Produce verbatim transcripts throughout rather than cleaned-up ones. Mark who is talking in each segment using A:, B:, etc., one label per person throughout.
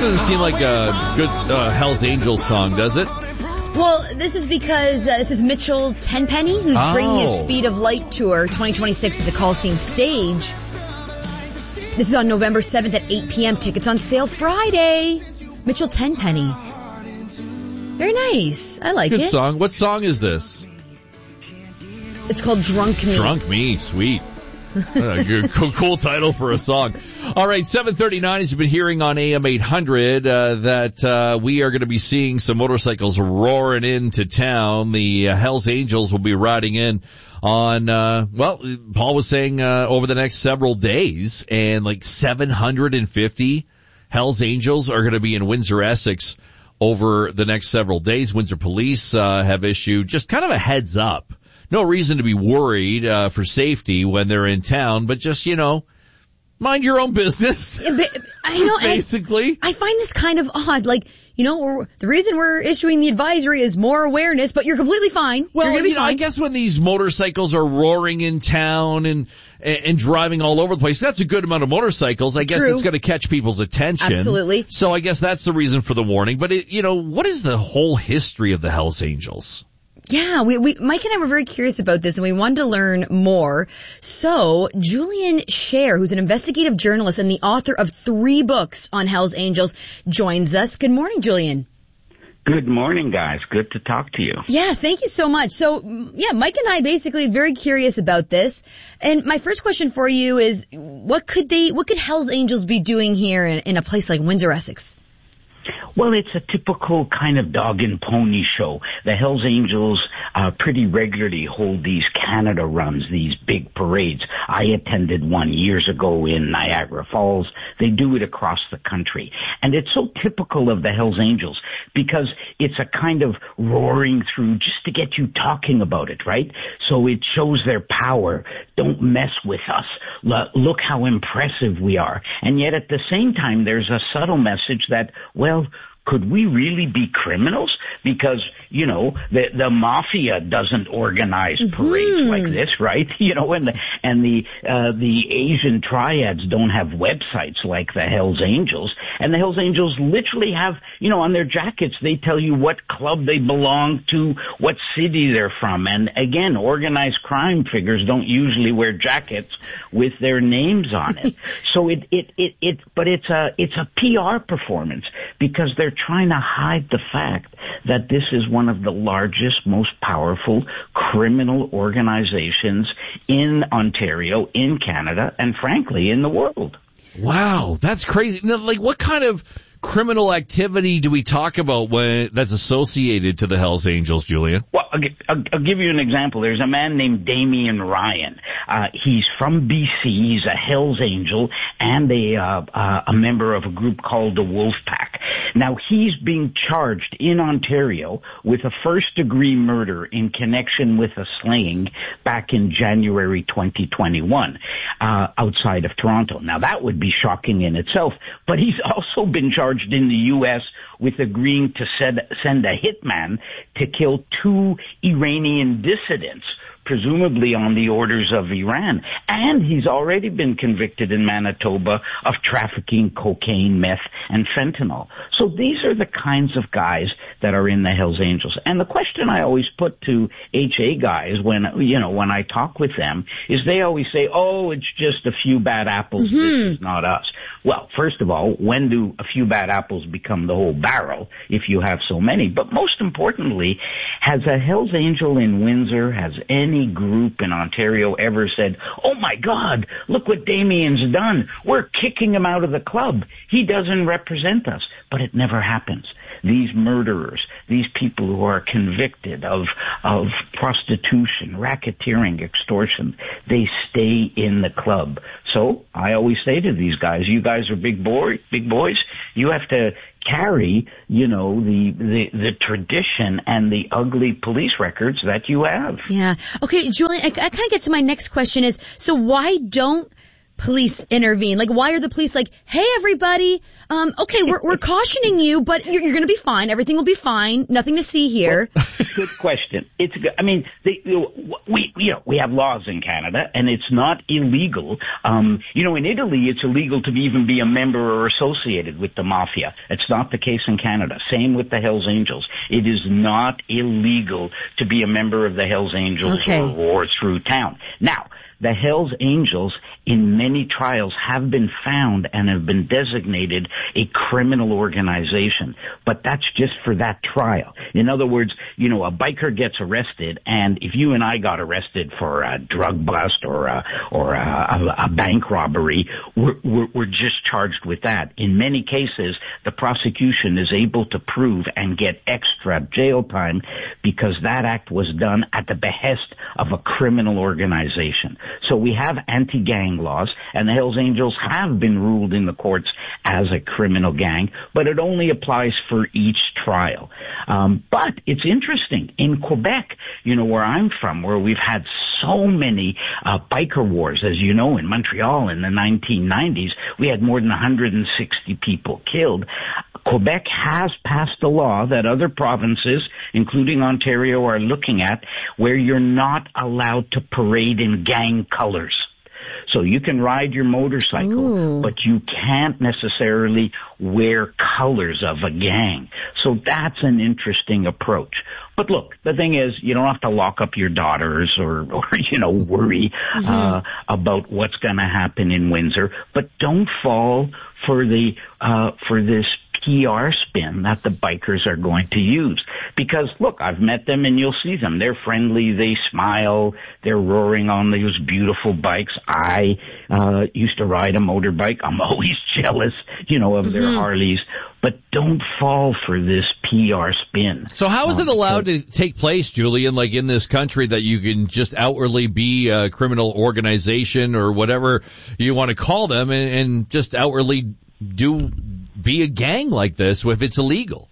A: doesn't seem like a good uh, Hell's Angels song, does it?
B: Well, this is because uh, this is Mitchell Tenpenny, who's
A: Oh.
B: bringing his Speed of Light tour twenty twenty-six at the Coliseum stage. This is on November seventh at eight p.m. Tickets on sale Friday. Mitchell Tenpenny. Very nice. I like
A: Good
B: it.
A: song. What song is this?
B: It's called Drunk Me.
A: Drunk Me. Sweet. Uh, good, cool, cool title for a song. All right, seven thirty-nine, as you've been hearing on A M eight hundred, uh, that uh, we are going to be seeing some motorcycles roaring into town. The uh, Hells Angels will be riding in on, uh, well, Paul was saying uh, over the next several days, and like seven hundred fifty Hells Angels are going to be in Windsor, Essex over the next several days. Windsor Police uh, have issued just kind of a heads up. No reason to be worried uh, for safety when they're in town, but just, you know, mind your own business.
B: Yeah, but, I know.
A: Basically.
B: I, I find this kind of odd. Like, you know, we're, the reason we're issuing the advisory is more awareness, but you're completely fine.
A: Well,
B: you're gonna be
A: you know,
B: fine.
A: I guess when these motorcycles are roaring in town and, and and driving all over the place, that's a good amount of motorcycles. I guess
B: True.
A: it's going to catch people's attention.
B: Absolutely.
A: So I guess that's the reason for the warning. But, it, you know, what is the whole history of the Hells Angels?
B: Yeah, we, we, Mike and I were very curious about this, and we wanted to learn more. So, Julian Scher, who's an investigative journalist and the author of three books on Hells Angels, joins us. Good morning, Julian.
C: Good morning, guys. Good to talk to you.
B: Yeah, thank you so much. So, yeah, Mike and I basically very curious about this. And my first question for you is, what could they, what could Hells Angels be doing here in, in a place like Windsor, Essex?
C: Well, it's a typical kind of dog and pony show. The Hells Angels uh, pretty regularly hold these Canada runs, these big parades. I attended one years ago in Niagara Falls. They do it across the country. And it's so typical of the Hells Angels because it's a kind of roaring through just to get you talking about it, right? So it shows their power. Don't mess with us. L- look how impressive we are. And yet at the same time, there's a subtle message that, well, could we really be criminals? Because, you know, the the mafia doesn't organize parades
B: Mm-hmm.
C: like this, right? You know, and the, and the, uh, the Asian triads don't have websites like the Hells Angels. And the Hells Angels literally have, you know, on their jackets, they tell you what club they belong to, what city they're from. And again, organized crime figures don't usually wear jackets with their names on it. So it, it, it, it, but it's a, it's a P R performance because they're trying to hide the fact that this is one of the largest, most powerful criminal organizations in Ontario, in Canada, and frankly, in the world.
A: Wow, that's crazy. Now, like, what kind of criminal activity do we talk about when that's associated to the Hells Angels, Julian?
C: Well, I'll, gi- I'll, I'll give you an example. There's a man named Damian Ryan. Uh, he's from B C. He's a Hells Angel and a uh, uh, a member of a group called the Wolf Pack. Now, he's being charged in Ontario with a first-degree murder in connection with a slaying back in January twenty twenty-one uh, outside of Toronto. Now, that would be shocking in itself, but he's also been charged in the U S with agreeing to send, send a hitman to kill two Iranian dissidents, presumably on the orders of Iran. And he's already been convicted in Manitoba of trafficking cocaine, meth, and fentanyl. So these are the kinds of guys that are in the Hells Angels. And the question I always put to H A guys when, you know, when I talk with them is they always say, oh, it's just a few bad apples. Mm-hmm. This is not us. Well, first of all, when do a few bad apples become the whole barrel if you have so many? But most importantly, has a Hells Angel in Windsor, has any group in Ontario ever said, oh my God, look what Damien's done. We're kicking him out of the club. He doesn't represent us. But it never happens. These murderers, these people who are convicted of of prostitution, racketeering, extortion, they stay in the club. So I always say to these guys, you guys are big boy, big boys. You have to carry, you know, the, the, the tradition and the ugly police records that you have.
B: Yeah. Okay, Julian, I, I kind of get to my next question is, so why don't police intervene? Like, why are the police like, hey, everybody, um, okay, we're we're cautioning you, but you're, you're going to be fine. Everything will be fine. Nothing to see here.
C: Well, good question. It's good. I mean, they, you know, we you know we have laws in Canada, and it's not illegal. Um, you know, in Italy, it's illegal to even be a member or associated with the mafia. It's not the case in Canada. Same with the Hells Angels. It is not illegal to be a member of the Hells Angels
B: okay.
C: or roar through town. Now, the Hells Angels in many trials have been found and have been designated a criminal organization, but that's just for that trial. In other words, you know, a biker gets arrested, and if you and I got arrested for a drug bust or a, or a, a, a bank robbery, we're, we're, we're just charged with that. In many cases, the prosecution is able to prove and get extra jail time because that act was done at the behest of a criminal organization. So we have anti-gang laws, and the Hells Angels have been ruled in the courts as a criminal gang, but it only applies for each trial. Um, but it's interesting. In Quebec, you know, where I'm from, where we've had so many uh, biker wars, as you know, in Montreal in the nineteen nineties, we had more than one hundred sixty people killed. Quebec has passed a law that other provinces, including Ontario, are looking at, where you're not allowed to parade in gang colors. So you can ride your motorcycle,
B: Ooh.
C: but you can't necessarily wear colors of a gang. So that's an interesting approach. But look, the thing is, you don't have to lock up your daughters or, or you know, worry mm-hmm. uh, about what's going to happen in Windsor. But don't fall for the uh, for this P R spin that the bikers are going to use. Because, look, I've met them and you'll see them. They're friendly, they smile, they're roaring on those beautiful bikes. I uh used to ride a motorbike. I'm always jealous, you know, of their mm-hmm. Harleys. But don't fall for this P R spin.
A: So how is it allowed to take place, Julian, like in this country, that you can just outwardly be a criminal organization or whatever you want to call them and, and just outwardly do be a gang like this if it's illegal?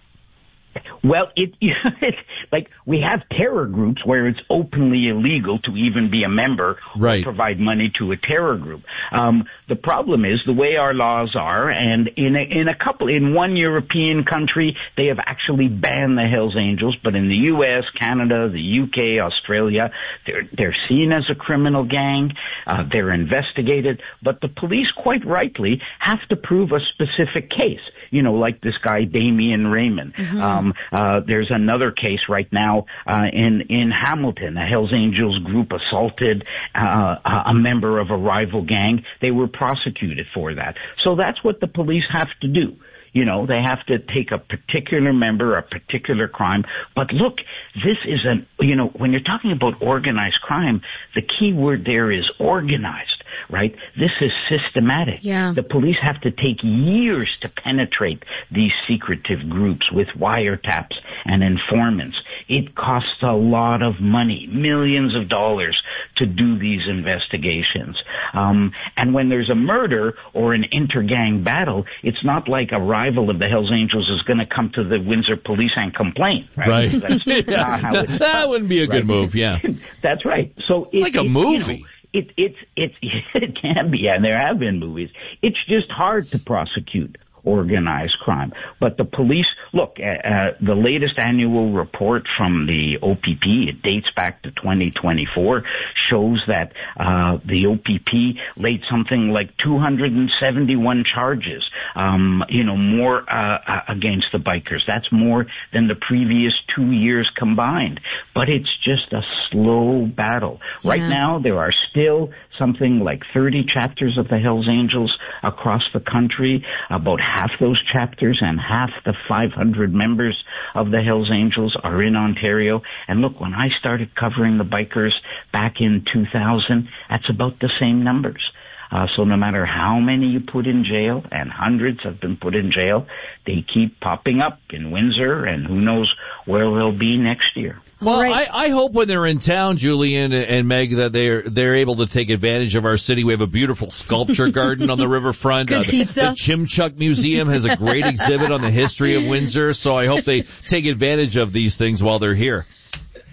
C: Well, it, it's like we have terror groups where it's openly illegal to even be a member
A: right.
C: or provide money to a terror group. Um, the problem is the way our laws are, and in a, in a couple, in one European country, they have actually banned the Hells Angels, but in the U S, Canada, the U K, Australia, they're, they're seen as a criminal gang. Uh, they're investigated, but the police, quite rightly, have to prove a specific case. You know, like this guy, Damien Raymond. Mm-hmm. Um, uh, there's another case right now, uh, in, in Hamilton. A Hells Angels group assaulted, uh, a member of a rival gang. They were prosecuted for that. So that's what the police have to do. You know, they have to take a particular member, a particular crime. But look, this is an, you know, when you're talking about organized crime, the key word there is organized, right? This is systematic.
B: Yeah.
C: The police have to take years to penetrate these secretive groups with wiretaps and informants. It costs a lot of money, millions of dollars, to do these investigations. Um, and when there's a murder or an inter-gang battle, it's not like a rival of the Hells Angels is going to come to the Windsor police and complain. Right.
A: right.
C: That's not how
A: that, that wouldn't be a
C: right.
A: good move, yeah.
C: That's right. So it,
A: like a
C: it,
A: movie.
C: You know, it, it's, it's, it can be, and there have been movies. It's just hard to prosecute organized crime. But the police, look, uh, uh, the latest annual report from the O P P, it dates back to twenty twenty-four, shows that uh, the O P P laid something like two hundred seventy-one charges, um, you know, more uh, against the bikers. That's more than the previous two years combined. But it's just a slow battle. Yeah. Right now, there are still something like thirty chapters of the Hells Angels across the country. About half those chapters and half the five hundred members of the Hells Angels are in Ontario. And look, when I started covering the bikers back in two thousand, that's about the same numbers. Uh, so no matter how many you put in jail, and hundreds have been put in jail, they keep popping up in Windsor, and who knows where they'll be next year.
A: Well,
B: right.
A: I, I hope when they're in town, Julian and Meg, that they're they're able to take advantage of our city. We have a beautiful sculpture garden on the riverfront.
B: Good
A: uh,
B: pizza.
A: The Chimchuk Museum has a great exhibit on the history of Windsor, so I hope they take advantage of these things while they're here.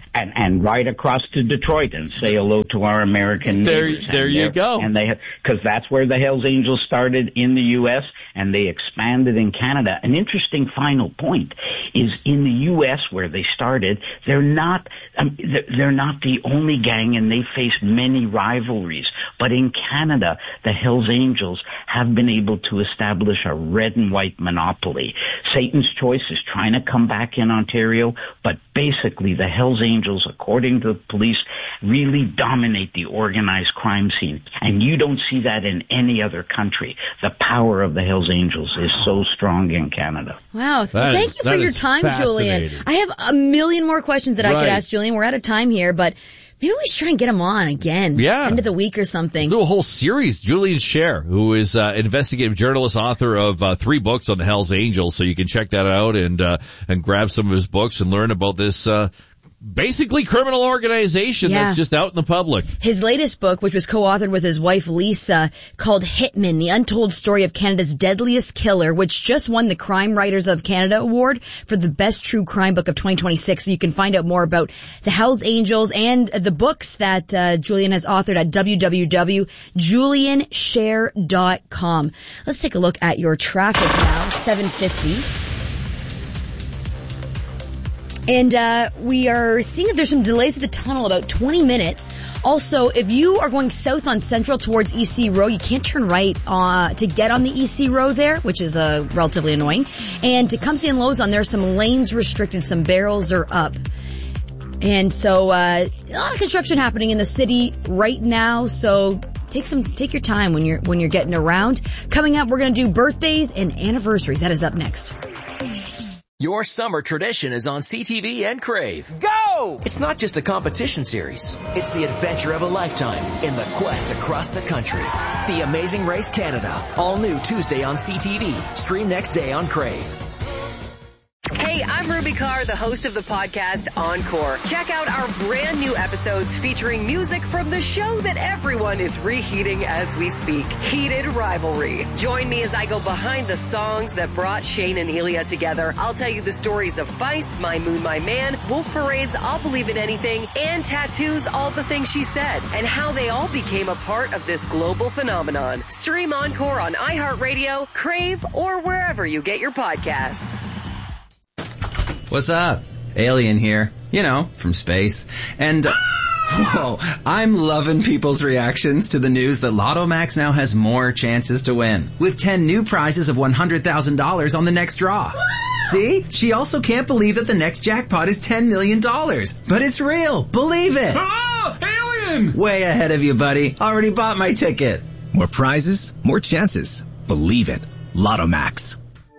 C: and and ride across to Detroit and say hello to our American
A: there,
C: neighbors.
A: There
C: and
A: you go.
C: And they because that's where the Hells Angels started in the U S and they expanded in Canada. An interesting final point is in the U S where they started, they're not um, they're not the only gang, and they face many rivalries. But in Canada, the Hells Angels have been able to establish a red and white monopoly. Satan's Choice is trying to come back in Ontario, but basically the Hells Angels, according to the police, really dominate the organized crime scene. And you don't see that in any other country. The power of the Hells Angels is so strong in Canada.
B: Wow.
A: That
B: Well, thank
A: is-
B: you for
A: that
B: your
A: is
B: time, Julian.
A: fascinating.
B: I have a million more questions that I
A: Right.
B: could ask Julian. We're out of time here, but maybe we should try and get him on again.
A: Yeah.
B: End of the week or something.
A: Do a whole series. Julian Scher, who is uh, investigative journalist, author of uh, three books on the Hells Angels, so you can check that out and uh, and grab some of his books and learn about this uh, basically criminal organization
B: Yeah.
A: that's just out in the public.
B: His latest book, which was co-authored with his wife Lisa, called Hitman, The Untold Story of Canada's Deadliest Killer, which just won the Crime Writers of Canada Award for the best true crime book of twenty twenty-six. So you can find out more about the Hells Angels and the books that uh, Julian has authored at w w w dot julian share dot com. Let's take a look at your traffic now, seven fifty. And uh we are seeing that there's some delays at the tunnel, about twenty minutes. Also, if you are going south on Central towards E C Row, you can't turn right uh to get on the E C Row there, which is uh, relatively annoying. And to Tecumseh and Lozon, there are some lanes restricted, some barrels are up. And so uh a lot of construction happening in the city right now, so take some take your time when you're when you're getting around. Coming up, we're going to do birthdays and anniversaries. That is up next.
D: Your summer tradition is on C T V and Crave. Go! It's not just a competition series. It's the adventure of a lifetime in the quest across the country. The Amazing Race Canada. All new Tuesday on C T V. Stream next day on Crave.
E: Hey, I'm Ruby Carr, the host of the podcast Encore. Check out our brand new episodes featuring music from the show that everyone is reheating as we speak, Heated Rivalry. Join me as I go behind the songs that brought Shane and Elia together. I'll tell you the stories of Vice, My Moon, My Man, Wolf Parade's I'll Believe in Anything, and Tattoo's All the Things She Said, and how they all became a part of this global phenomenon. Stream Encore on iHeartRadio, Crave, or wherever you get your podcasts.
F: What's up? Alien here. You know, from space. And, uh, whoa, I'm loving people's reactions to the news that Lotto Max now has more chances to win, with ten new prizes of one hundred thousand dollars on the next draw. See? She also can't believe that the next jackpot is ten million dollars. But it's real. Believe it.
G: Oh, alien!
F: Way ahead of you, buddy. Already bought my ticket.
G: More prizes, more chances. Believe it. Lotto Max.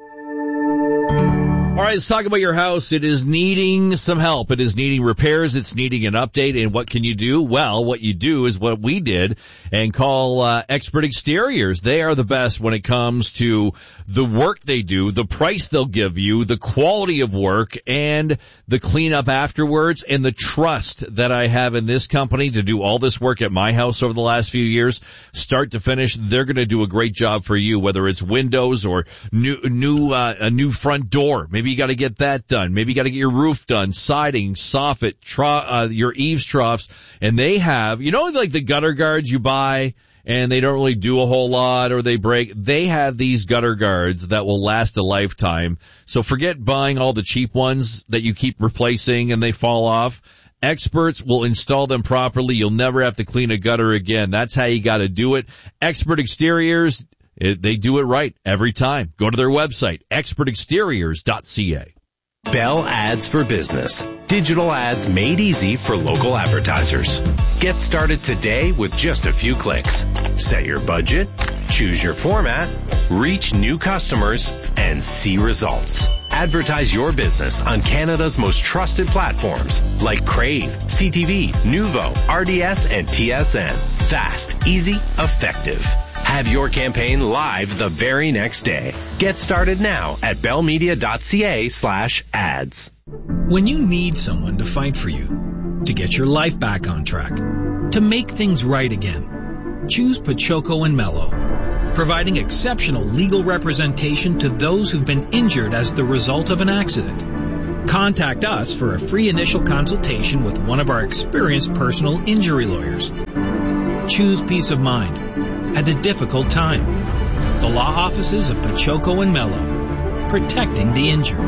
A: All right, let's talk about your house. It is needing some help. It is needing repairs. It's needing an update. And what can you do? Well, what you do is what we did and call uh, Expert Exteriors. They are the best when it comes to the work they do, the price they'll give you, the quality of work, and the cleanup afterwards, and the trust that I have in this company to do all this work at my house over the last few years, start to finish. They're going to do a great job for you, whether it's windows or new, new, uh, a new front door. Maybe you got to get that done. Maybe you got to get your roof done, siding, soffit, tro- uh, your eaves troughs. And they have, you know, like the gutter guards you buy and they don't really do a whole lot or they break. They have these gutter guards that will last a lifetime. So forget buying all the cheap ones that you keep replacing and they fall off. Experts will install them properly. You'll never have to clean a gutter again. That's how you got to do it. Expert Exteriors. It, they do it right every time. Go to their website, expert exteriors dot c a.
H: Bell Ads for Business. Digital ads made easy for local advertisers. Get started today with just a few clicks. Set your budget, choose your format, reach new customers, and see results. Advertise your business on Canada's most trusted platforms like Crave, C T V, Nuvo, R D S, and T S N. Fast, easy, effective. Have your campaign live the very next day. Get started now at bellmedia.ca slash ads.
I: When you need someone to fight for you, to get your life back on track, to make things right again, choose Pachoco and Mello, providing exceptional legal representation to those who've been injured as the result of an accident. Contact us for a free initial consultation with one of our experienced personal injury lawyers. Choose peace of mind at a difficult time. The law offices of Pachoco and Mello, protecting the injured.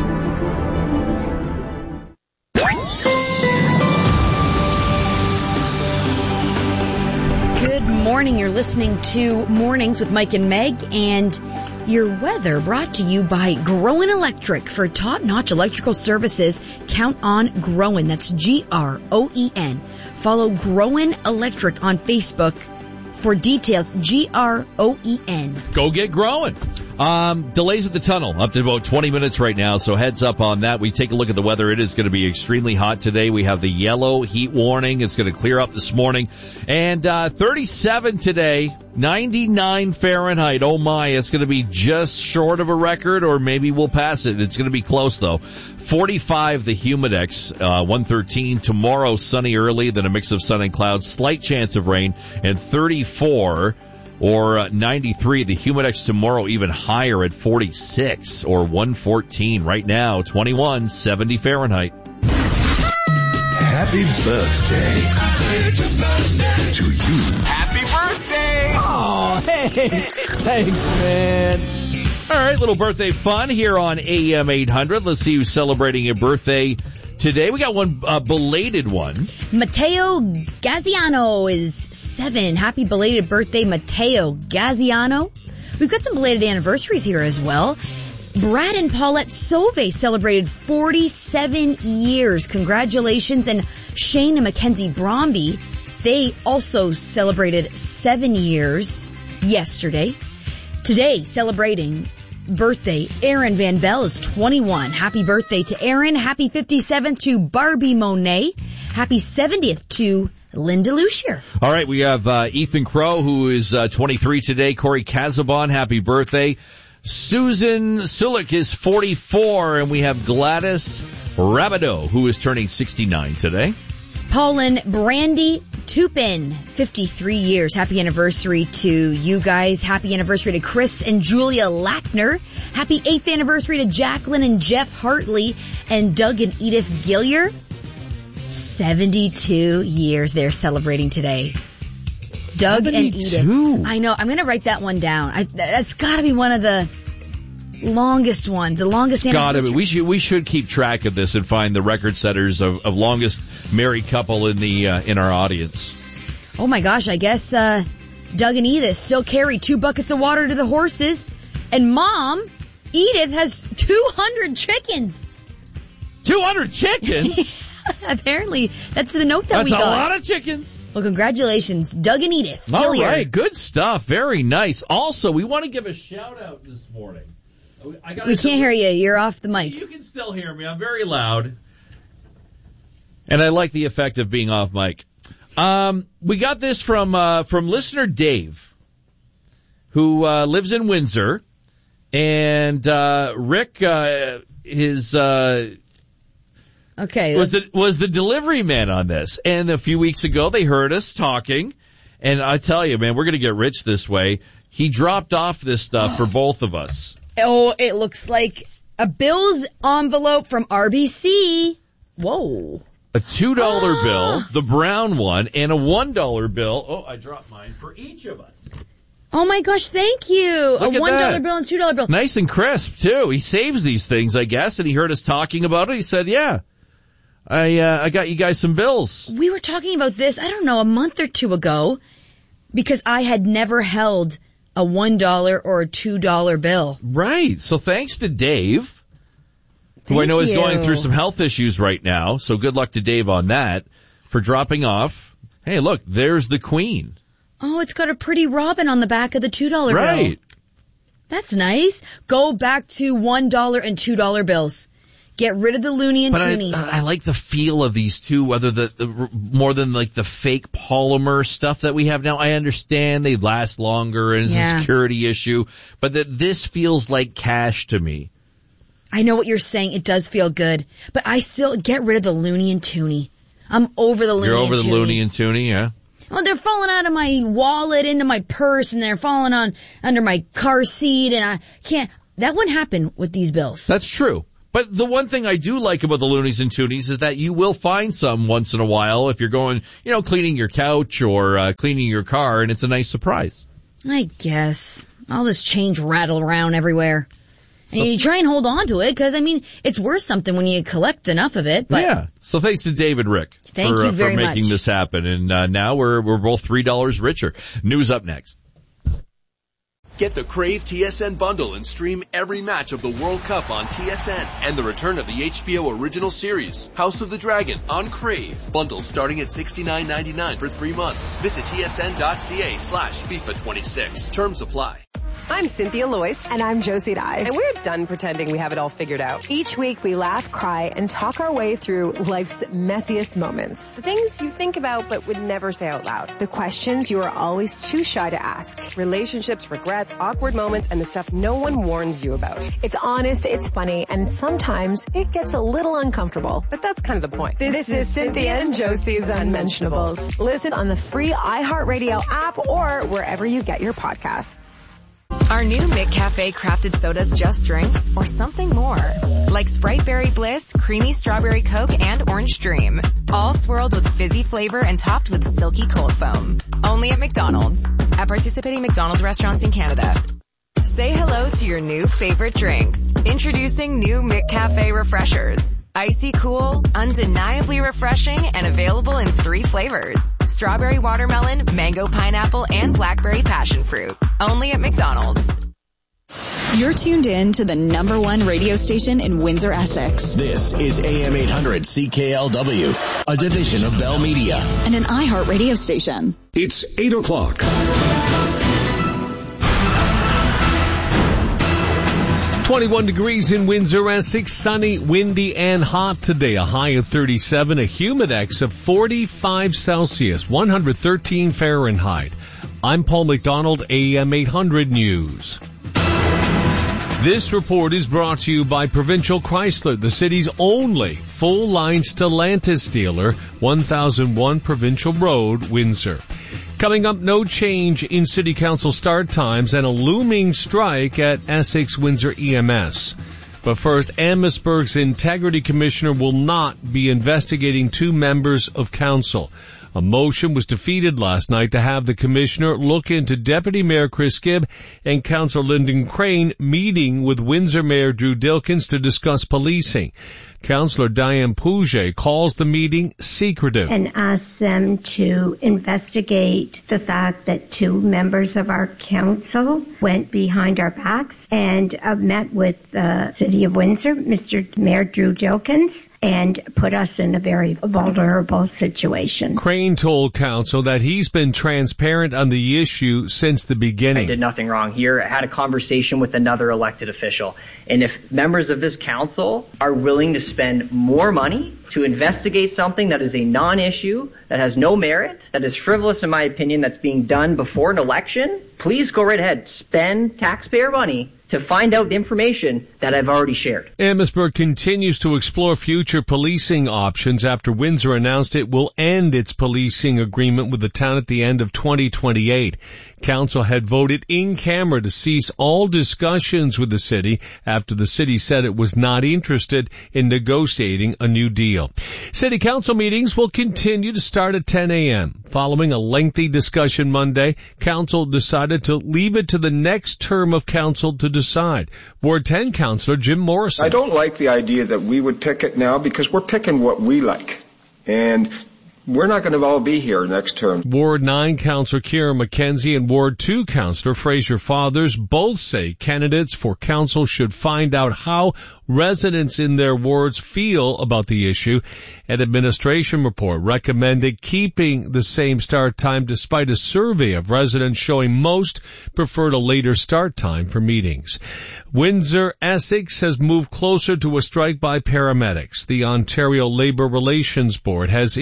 B: Good morning. You're listening to Mornings with Mike and Meg, and your weather brought to you by Groen Electric. For top-notch electrical services, count on Groen. That's G R O E N. Follow Groen Electric on Facebook for details. G R O E N.
A: Go get growing. Um, delays at the tunnel, up to about twenty minutes right now, so heads up on that. We take a look at the weather. It is going to be extremely hot today. We have the yellow heat warning. It's going to clear up this morning. And uh thirty-seven today, ninety-nine Fahrenheit. Oh my, it's going to be just short of a record, or maybe we'll pass it. It's going to be close though. forty-five the Humidex, uh one thirteen. Tomorrow, sunny early, then a mix of sun and clouds, slight chance of rain, and thirty-four or uh, ninety-three. The Humidex tomorrow even higher at forty-six or one fourteen. Right now, twenty-one, seventy Fahrenheit.
J: Happy birthday to you.
K: Happy birthday!
A: Oh, hey, thanks, man. All right, little birthday fun here on A M eight hundred. Let's see who's celebrating a birthday today. We got one uh, belated one.
B: Matteo Gaziano is seven. Happy belated birthday, Matteo Gaziano. We've got some belated anniversaries here as well. Brad and Paulette Sauve celebrated forty-seven years. Congratulations. And Shane and Mackenzie Bromby, they also celebrated seven years yesterday. Today, celebrating birthday, Aaron Van Bell is twenty-one. Happy birthday to Aaron. Happy fifty-seventh to Barbie Monet. Happy seventieth to Linda Lucier.
A: All right, we have uh, Ethan Crow, who is uh, twenty-three today. Corey Casabon, happy birthday. Susan Sulik is forty-four, and we have Gladys Rabideau, who is turning sixty-nine today.
B: Paulin Brandy Tupin, fifty-three years. Happy anniversary to you guys. Happy anniversary to Chris and Julia Lackner. Happy eighth anniversary to Jacqueline and Jeff Hartley and Doug and Edith Gillier. seventy-two years they're celebrating today. Doug
A: seventy-two.
B: And Edith. I know. I'm going to write that one down. I, that's got to be one of the longest ones. The longest anniversary.
A: Got it. We should we should keep track of this and find the record setters of, of longest married couple in the uh, in our audience.
B: Oh my gosh! I guess uh, Doug and Edith still carry two buckets of water to the horses, and Mom Edith has two hundred chickens.
A: Two hundred chickens.
B: Apparently, that's the note that
A: that's
B: we got.
A: That's a lot of chickens.
B: Well, congratulations, Doug and Edith.
A: All
B: Gillier.
A: right, good stuff. Very nice. Also, we want to give a shout out this morning. I gotta
B: we can't hear you. You're off the mic.
A: You can still hear me. I'm very loud. And I like the effect of being off mic. Um, we got this from uh, from listener Dave, who uh, lives in Windsor. And uh, Rick, uh, his... Uh,
B: Okay.
A: Was the was the delivery man on this. And a few weeks ago, they heard us talking. And I tell you, man, we're going to get rich this way. He dropped off this stuff for both of us.
B: Oh, it looks like a Bill's envelope from R B C. Whoa.
A: A two dollar ah. bill, the brown one, and a one dollar bill. Oh, I dropped mine for each of us.
B: Oh my gosh, thank you.
A: Look
B: a one dollar
A: that.
B: bill and two dollar bill.
A: Nice and crisp, too. He saves these things, I guess, and he heard us talking about it. He said, yeah. I uh, I got you guys some bills.
B: We were talking about this, I don't know, a month or two ago, because I had never held a one dollar or a two dollar bill.
A: Right. So thanks to Dave, who
B: Thank
A: I know is
B: you.
A: going through some health issues right now. So good luck to Dave on that for dropping off. Hey, look, there's the Queen.
B: Oh, it's got a pretty robin on the back of the two dollar bill.
A: Right.
B: That's nice. Go back to one dollar and two dollar bills. Get rid of the loony and
A: but
B: toonies.
A: I, I like the feel of these too, whether the, the more than like the fake polymer stuff that we have now. I understand they last longer and it's
B: yeah.
A: a security issue, but that this feels like cash to me.
B: I know what you're saying. It does feel good, but I still get rid of the loony and toonie. I'm over the loony
A: You're over
B: and
A: the
B: toonies.
A: loony and toonie, yeah.
B: Oh, they're falling out of my wallet into my purse, and they're falling on under my car seat, and I can't. That wouldn't happen with these bills.
A: That's true. But the one thing I do like about the Loonies and Toonies is that you will find some once in a while if you're going, you know, cleaning your couch or uh, cleaning your car, and it's a nice surprise.
B: I guess. All this change rattled around everywhere. And so, you try and hold on to it because, I mean, it's worth something when you collect enough of it. But
A: yeah. So thanks to David Rick
B: Thank
A: for,
B: you
A: uh,
B: very
A: for making
B: much.
A: this happen. And uh, now we're we're both three dollars richer. News up next.
K: Get the Crave T S N bundle and stream every match of the World Cup on T S N and the return of the H B O original series, House of the Dragon, on Crave. Bundles starting at sixty-nine ninety-nine for three months. Visit tsn.ca slash FIFA twenty-six. Terms apply.
E: I'm Cynthia Loyce.
L: And I'm Josie Dye.
E: And we're done pretending we have it all figured out.
L: Each week we laugh, cry, and talk our way through life's messiest moments.
E: The things you think about but would never say out loud.
L: The questions you are always too shy to ask.
E: Relationships, regrets, awkward moments, and the stuff no one warns you about.
L: It's honest, it's funny, and sometimes it gets a little uncomfortable.
E: But that's kind of the point.
L: This, this is Cynthia and Josie's Unmentionables. Listen on the free iHeartRadio app or wherever you get your podcasts.
M: Our new McCafe crafted sodas just drinks or something more. Like Sprite Berry Bliss, Creamy Strawberry Coke, and Orange Dream. All swirled with fizzy flavor and topped with silky cold foam. Only at McDonald's. At participating McDonald's restaurants in Canada. Say hello to your new favorite drinks. Introducing new McCafe Refreshers. Icy cool, undeniably refreshing, and available in three flavors. Strawberry watermelon, mango pineapple, and blackberry passion fruit. Only at McDonald's.
N: You're tuned in to the number one radio station in Windsor, Essex.
O: This is A M eight hundred C K L W, a division of Bell Media.
N: And an iHeart radio station.
J: It's eight o'clock.
P: twenty-one degrees in Windsor, Essex, sunny, windy, and hot today. A high of thirty-seven, a humidex of forty-five Celsius, one hundred thirteen Fahrenheit. I'm Paul McDonald, A M eight hundred News. This report is brought to you by Provincial Chrysler, the city's only full-line Stellantis dealer, one thousand one Provincial Road, Windsor. Coming up, no change in City Council start times and a looming strike at Essex Windsor E M S. But first, Amherstburg's Integrity Commissioner will not be investigating two members of Council. A motion was defeated last night to have the Commissioner look into Deputy Mayor Chris Gibb and Councillor Lyndon Crane meeting with Windsor Mayor Drew Dilkens to discuss policing. Councillor Diane Pouget calls the meeting secretive.
Q: And asks them to investigate the fact that two members of our council went behind our backs and uh, met with the City of Windsor, Mister Mayor Drew Dilkens, and put us in a very vulnerable situation.
P: Crane told Council that he's been transparent on the issue since the beginning.
R: I did nothing wrong here. I had a conversation with another elected official. And if members of this council are willing to spend more money to investigate something that is a non-issue, that has no merit, that is frivolous in my opinion, that's being done before an election, please go right ahead. Spend taxpayer money to find out the information that I've already shared.
P: Amherstburg continues to explore future policing options after Windsor announced it will end its policing agreement with the town at the end of twenty twenty-eight. Council had voted in camera to cease all discussions with the city after the city said it was not interested in negotiating a new deal. City Council meetings will continue to start at ten a.m. Following a lengthy discussion Monday, Council decided to leave it to the next term of Council to decide. Ward ten Councillor Jim Morrison.
S: I don't like the idea that we would pick it now because we're picking what we like. And we're not going to all be here next term.
P: Ward nine Councillor Kieran McKenzie and Ward two Councillor Fraser Fathers both say candidates for council should find out how residents in their wards feel about the issue. An administration report recommended keeping the same start time despite a survey of residents showing most preferred a later start time for meetings. Windsor, Essex has moved closer to a strike by paramedics. The Ontario Labour Relations Board has issued its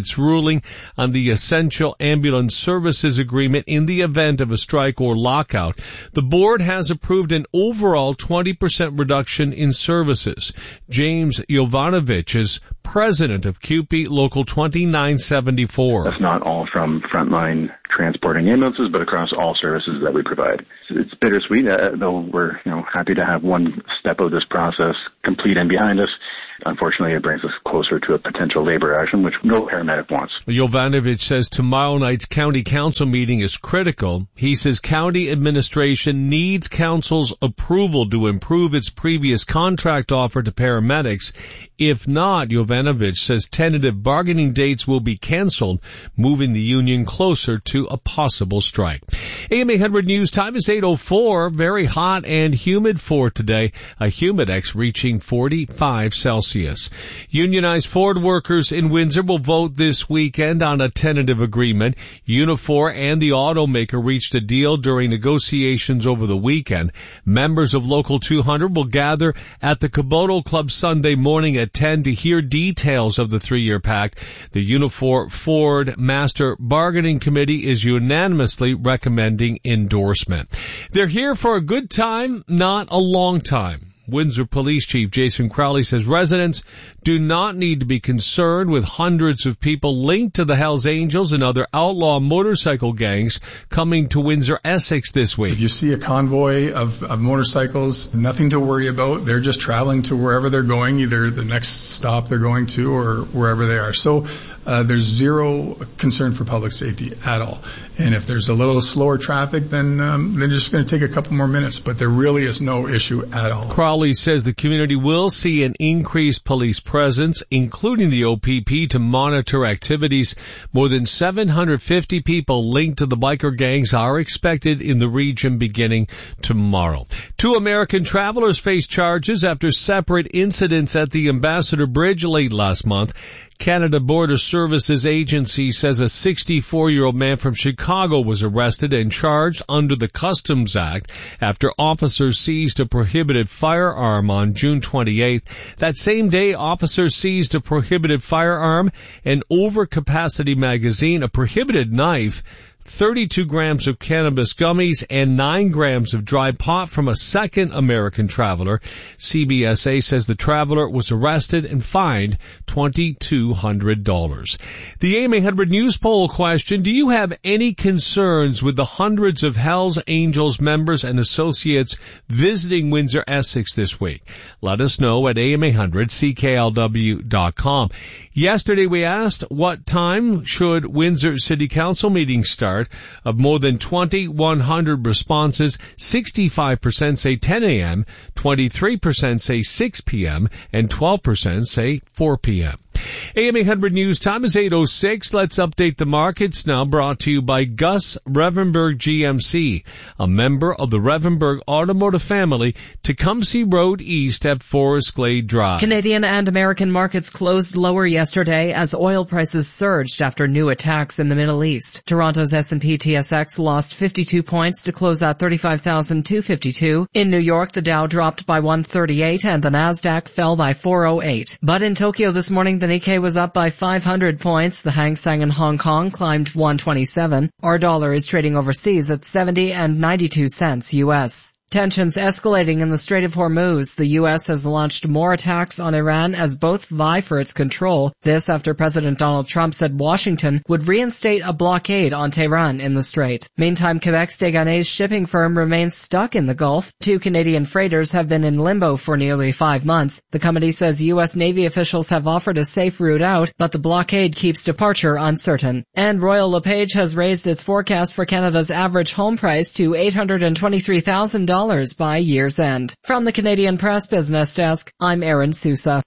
P: its ruling on the Essential Ambulance Services Agreement in the event of a strike or lockout. The board has approved an overall twenty percent reduction in services. James Jovanovic is president of C U P E Local twenty-nine seventy-four.
T: That's not all from frontline transporting ambulances, but across all services that we provide. It's bittersweet, uh, though we're you know happy to have one step of this process complete and behind us. Unfortunately, it brings us closer to a potential labor action, which no paramedic wants.
P: Jovanovic says tomorrow night's county council meeting is critical. He says county administration needs council's approval to improve its previous contract offer to paramedics. If not, Jovanovic says tentative bargaining dates will be canceled, moving the union closer to a possible strike. A M eight hundred News time is eight oh four. Very hot and humid for today. A humidex reaching forty-five Celsius. Unionized Ford workers in Windsor will vote this weekend on a tentative agreement. Unifor and the automaker reached a deal during negotiations over the weekend. Members of Local two hundred will gather at the Caboto Club Sunday morning at ten to hear details of the three-year pact. The Unifor Ford Master Bargaining Committee is unanimously recommending endorsement. They're here for a good time, not a long time. Windsor Police Chief Jason Crowley says residents do not need to be concerned with hundreds of people linked to the Hells Angels and other outlaw motorcycle gangs coming to Windsor, Essex this week.
U: If you see a convoy of, of motorcycles, nothing to worry about. They're just traveling to wherever they're going, either the next stop they're going to or wherever they are. So uh, there's zero concern for public safety at all. And if there's a little slower traffic, then um, they're just going to take a couple more minutes. But there really is no issue at all.
P: Crowley says the community will see an increased police presence, including the O P P, to monitor activities. More than seven hundred fifty people linked to the biker gangs are expected in the region beginning tomorrow. Two American travelers face charges after separate incidents at the Ambassador Bridge late last month. Canada Border Services Agency says a sixty-four-year-old man from Chicago was arrested and charged under the Customs Act after officers seized a prohibited firearm on June twenty-eighth. That same day, officers seized a prohibited firearm, an overcapacity magazine, a prohibited knife, thirty-two grams of cannabis gummies, and nine grams of dry pot from a second American traveler. C B S A says the traveler was arrested and fined two thousand two hundred dollars. The A M eight hundred News poll question: do you have any concerns with the hundreds of Hells Angels members and associates visiting Windsor, Essex this week? Let us know at A M eight hundred C K L W dot com. Yesterday we asked what time should Windsor City Council meetings start. Of more than twenty-one hundred responses, sixty-five percent say ten a.m., twenty-three percent say six p.m., and twelve percent say four p.m. A M eight hundred News time is eight oh six. Let's update the markets now, brought to you by Gus Revenberg G M C, a member of the Revenberg Automotive family, Tecumseh Road East at Forest Glade Drive.
V: Canadian and American markets closed lower yesterday as oil prices surged after new attacks in the Middle East. Toronto's S and P T S X lost fifty-two points to close at thirty-five thousand two hundred fifty-two. In New York, the Dow dropped by one thirty-eight and the Nasdaq fell by four oh eight. But in Tokyo this morning, the Nikkei was up by five hundred points. The Hang Seng in Hong Kong climbed one twenty-seven. Our dollar is trading overseas at seventy and ninety-two cents U S. Tensions escalating in the Strait of Hormuz. The U S has launched more attacks on Iran as both vie for its control. This after President Donald Trump said Washington would reinstate a blockade on Tehran in the strait. Meantime, Quebec's Deganae's shipping firm remains stuck in the Gulf. Two Canadian freighters have been in limbo for nearly five months. The company says U S Navy officials have offered a safe route out, but the blockade keeps departure uncertain. And Royal LePage has raised its forecast for Canada's average home price to eight hundred twenty-three thousand dollars by year's end. From the Canadian Press Business Desk, I'm Erin Sousa.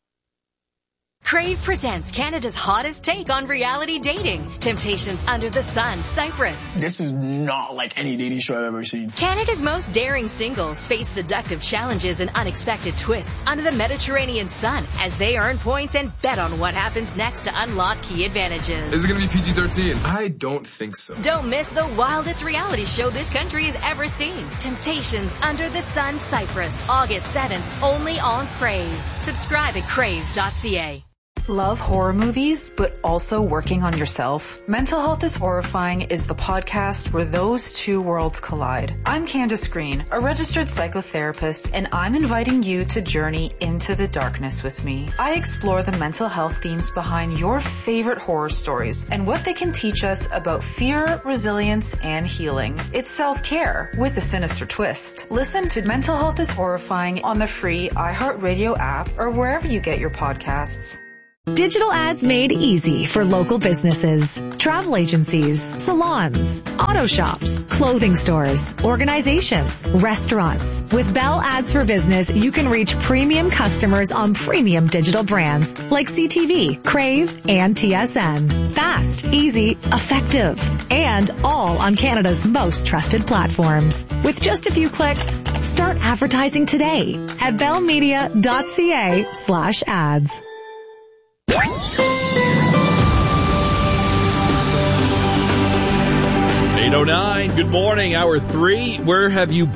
W: Crave presents Canada's hottest take on reality dating. Temptations Under the Sun, Cyprus.
X: This is not like any dating show I've ever seen.
W: Canada's most daring singles face seductive challenges and unexpected twists under the Mediterranean sun as they earn points and bet on what happens next to unlock key advantages.
Y: Is it going to be P G thirteen? I don't think so.
W: Don't miss the wildest reality show this country has ever seen. Temptations Under the Sun, Cyprus, August seventh, only on Crave. Subscribe at crave dot c a.
C: Love horror movies, but also working on yourself? Mental Health is Horrifying is the podcast where those two worlds collide. I'm Candace Green, a registered psychotherapist, and I'm inviting you to journey into the darkness with me. I explore the mental health themes behind your favorite horror stories and what they can teach us about fear, resilience, and healing. It's self-care with a sinister twist. Listen to Mental Health is Horrifying on the free iHeartRadio app or wherever you get your podcasts.
D: Digital ads made easy for local businesses, travel agencies, salons, auto shops, clothing stores, organizations, restaurants. With Bell Ads for Business, you can reach premium customers on premium digital brands like C T V, Crave, and T S N. Fast, easy, effective, and all on Canada's most trusted platforms. With just a few clicks, start advertising today at bellmedia.ca slash ads.
A: eight oh nine, good morning, hour three. Where have you